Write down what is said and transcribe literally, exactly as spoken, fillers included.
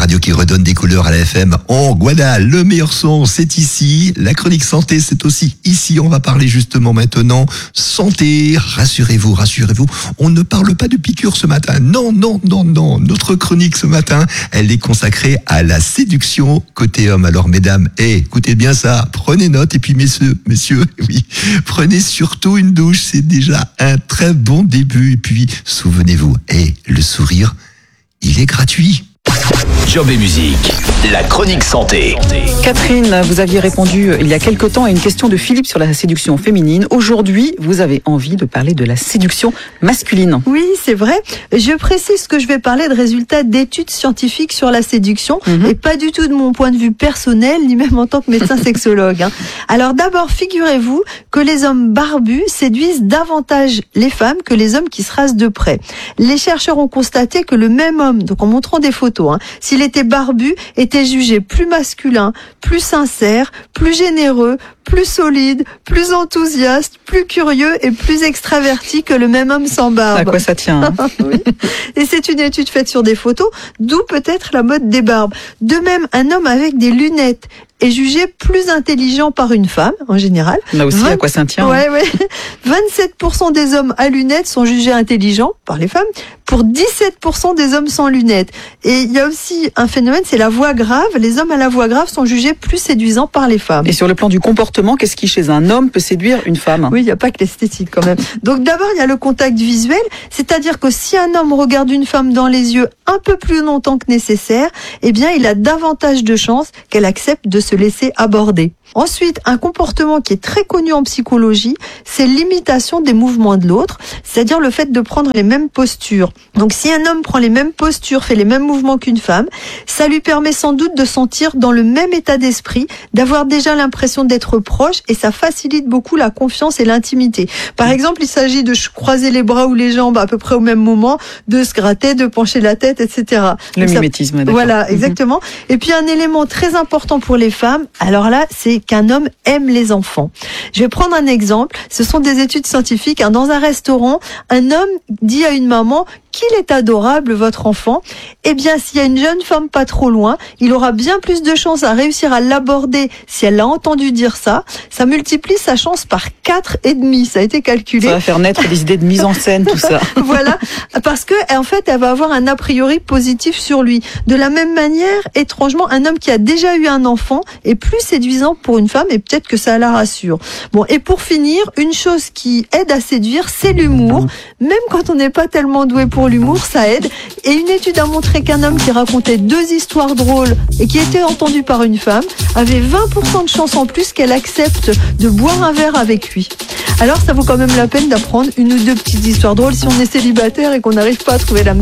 radio qui redonne des couleurs à la F M en Guadeloupe. Le meilleur son, c'est ici. La chronique santé, c'est aussi ici. On va parler justement maintenant santé. Rassurez-vous, rassurez-vous. On ne parle pas de piqûres ce matin. Non, non, non, non. Notre chronique ce matin, elle est consacrée à la séduction côté homme. Alors mesdames, hey, écoutez bien ça. Prenez note et puis messieurs, messieurs, oui, prenez surtout une douche. C'est déjà un très bon début. Et puis souvenez-vous, hey, le sourire, il est gratuit. Job et musique, la chronique santé. Catherine, vous aviez répondu il y a quelque temps à une question de Philippe sur la séduction féminine. Aujourd'hui, vous avez envie de parler de la séduction masculine. Oui, c'est vrai. Je précise que je vais parler de résultats d'études scientifiques sur la séduction mm-hmm. et pas du tout de mon point de vue personnel, ni même en tant que médecin sexologue. Hein. Alors d'abord, figurez-vous que les hommes barbus séduisent davantage les femmes que les hommes qui se rasent de près. Les chercheurs ont constaté que le même homme, donc en montrant des photos, hein, s'il était barbu, était jugé plus masculin, plus sincère, plus généreux, plus solide, plus enthousiaste, plus curieux et plus extraverti que le même homme sans barbe. À quoi ça tient hein Oui. Et c'est une étude faite sur des photos, d'où peut-être la mode des barbes. De même, un homme avec des lunettes est jugé plus intelligent par une femme, en général. Là aussi, vingt... à quoi ça tient Ouais, ouais. vingt-sept pour cent des hommes à lunettes sont jugés intelligents par les femmes, pour dix-sept pour cent des hommes sans lunettes. Et il y a aussi un phénomène, c'est la voix grave. Les hommes à la voix grave sont jugés plus séduisants par les femmes. Et sur le plan du comportement, qu'est-ce qui, chez un homme, peut séduire une femme ? Oui, il n'y a pas que l'esthétique quand même. Donc d'abord, il y a le contact visuel, c'est-à-dire que si un homme regarde une femme dans les yeux un peu plus longtemps que nécessaire, eh bien, il a davantage de chances qu'elle accepte de se laisser aborder. Ensuite, un comportement qui est très connu en psychologie, c'est l'imitation des mouvements de l'autre, c'est-à-dire le fait de prendre les mêmes postures. Donc si un homme prend les mêmes postures, fait les mêmes mouvements qu'une femme, ça lui permet sans doute de sentir dans le même état d'esprit, d'avoir déjà l'impression d'être proche et ça facilite beaucoup la confiance et l'intimité. Par exemple, il s'agit de croiser les bras ou les jambes à peu près au même moment, de se gratter, de pencher la tête, et cetera. Le Donc mimétisme, ça, d'accord. Voilà, exactement. Mm-hmm. Et puis un élément très important pour les femmes, alors là, c'est qu'un homme aime les enfants. Je vais prendre un exemple. Ce sont des études scientifiques. Hein. Dans un restaurant, un homme dit à une maman qu'il est adorable, votre enfant. Eh bien, s'il y a une jeune femme pas trop loin, il aura bien plus de chances à réussir à l'aborder si elle l'a entendu dire ça. Ça multiplie sa chance par quatre et demi. Ça a été calculé. Ça va faire naître des idées de mise en scène, tout ça. Voilà. Parce que, en fait, elle va avoir un a priori positif sur lui. De la même manière, étrangement, un homme qui a déjà eu un enfant est plus séduisant pour une femme et peut-être que ça la rassure. Bon, et pour finir, une chose qui aide à séduire, c'est l'humour. Même quand on n'est pas tellement doué pour l'humour, ça aide. Et une étude a montré qu'un homme qui racontait deux histoires drôles et qui était entendu par une femme avait vingt pour cent de chance en plus qu'elle accepte de boire un verre avec lui. Alors ça vaut quand même la peine d'apprendre une ou deux petites histoires drôles si on est célibataire et qu'on n'arrive pas à trouver l'âme